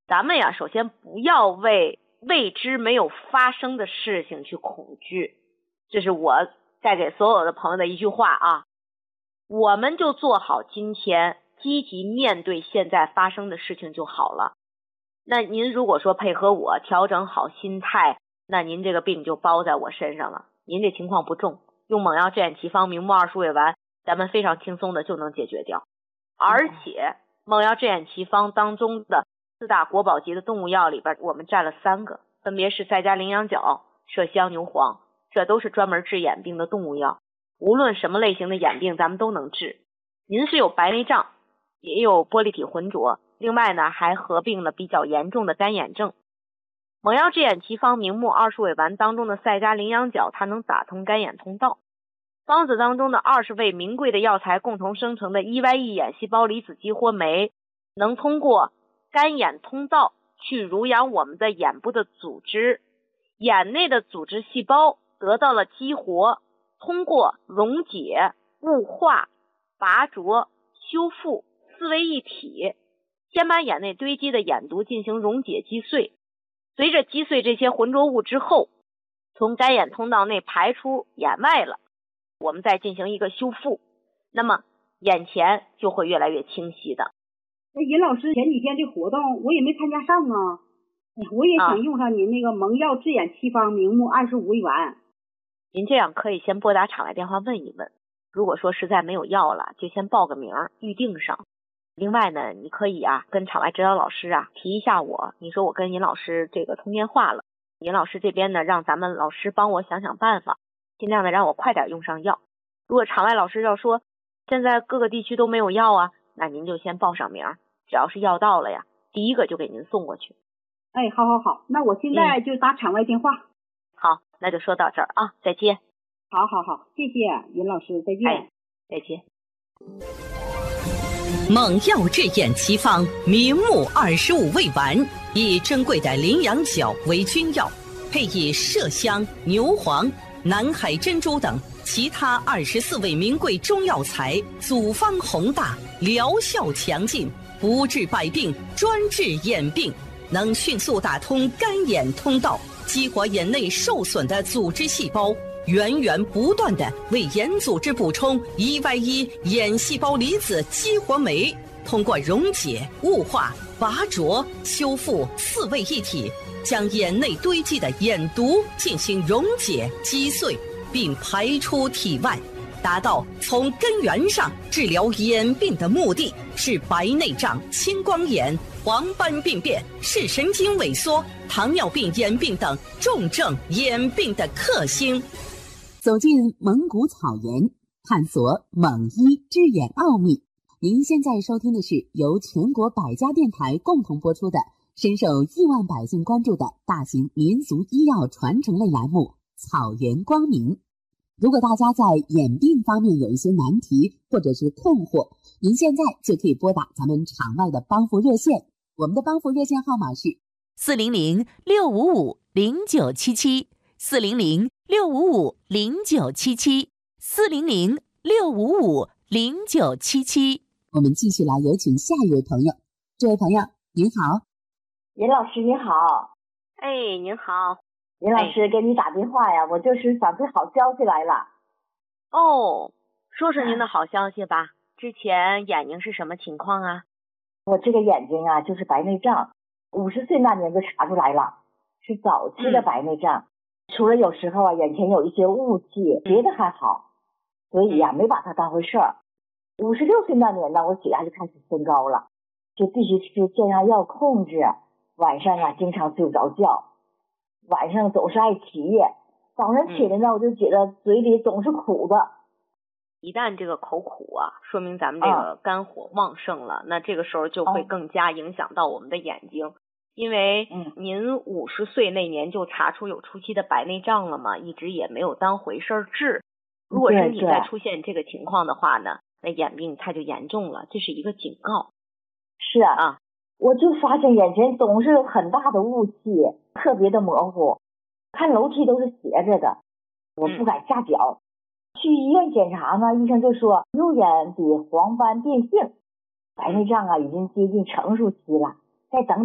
咱们呀，首先不要为未知没有发生的事情去恐惧，这是我带给所有的朋友的一句话啊。我们就做好今天，积极面对现在发生的事情就好了。那您如果说配合我调整好心态，那您这个病就包在我身上了。您这情况不重，用猛药治眼奇方明目20味丸，咱们非常轻松的就能解决掉。而且猛药治眼奇方当中的4大国宝级的动物药里边，我们占了3个，分别是赛迦羚羊角、麝香、牛黄，这都是专门治眼病的动物药。无论什么类型的眼病咱们都能治。您是有白内障，也有玻璃体浑浊，另外呢还合并了比较严重的干眼症。猛药治眼奇方明目20味丸当中的赛迦羚羊角，它能打通干眼通道。方子当中的20味名贵的药材共同生成的 EYE 眼细胞离子激活酶，能通过干眼通道去濡养我们的眼部的组织，眼内的组织细胞得到了激活，通过溶解、雾化、拔浊、修复4位一体，先把眼内堆积的眼毒进行溶解击碎，随着击碎这些浑浊物之后，从干眼通道内排出眼外了，我们再进行一个修复，那么眼前就会越来越清晰的。 尹老师前几天这活动我也没参加上啊，我也想用上您那个猛药治眼奇方明目25味丸。 您这样可以先拨打场外电话问一问，如果说实在没有药了，就先报个名预定上。另外呢，你可以跟场外指导老师提一下我，你说我跟尹老师这个通电话了，尹老师这边呢让咱们老师帮我想想办法，尽量的让我快点用上药。如果场外老师要说现在各个地区都没有药那您就先报上名，只要是药到了第一个就给您送过去。 哎，好，那我现在就打场外电话。 好，那就说到这儿再见。 好，谢谢尹老师，再见。 再见。 猛药治眼奇方明目25味丸，以珍贵的羚羊角为君药，配以麝香、牛黄、南海珍珠等其他24味名贵中药材，组方宏大，疗效强劲，不治百病，专治眼病，能迅速打通干眼通道，激活眼内受损的组织细胞，源源不断地为眼组织补充 EYE 眼细胞离子激活酶，通过溶解、雾化、拔浊、修复4位一体，将眼内堆积的眼毒进行溶解击碎，并排出体外，达到从根源上治疗眼病的目的，是白内障、青光眼、黄斑病变、视神经萎缩、糖尿病眼病等重症眼病的克星。 走进蒙古草原，探索蒙医治眼奥秘。您现在收听的是由全国100家电台共同播出的深受亿万百姓关注的大型民俗医药传承类栏目《草原光明》。如果大家在眼病方面有一些难题或者是困惑，您现在就可以拨打咱们场外的帮扶热线，我们的帮扶热线号码是 400-655-0977，400-655-0977。 我们继续来有请下一位朋友。这位朋友您好。 尹老师你好。 您好。 尹老师给你打电话呀，我就是想出好消息来了。 说说您的好消息吧。之前眼睛是什么情况我这个眼睛就是白内障，50岁那年就查出来了，是早期的白内障。除了有时候眼前有一些雾气，别的还好，所以没把它当回事儿。56岁那年呢，我血压就开始升高了，就必须吃降压药控制，晚上经常睡不着觉，晚上总是爱起夜，早上起来呢，我就觉得嘴里总是苦的。 一旦这个口苦说明咱们这个肝火旺盛了，那这个时候就会更加影响到我们的眼睛。因为您50岁那年就查出有初期的白内障了嘛，一直也没有当回事治。如果身体再出现这个情况的话呢，那眼病它就严重了，这是一个警告。 是我就发现眼前总是有很大的雾气，特别的模糊，看楼梯都是斜着的，我不敢下脚。去医院检查呢，医生就说右眼比黄斑变性，白内障已经接近成熟期了，再等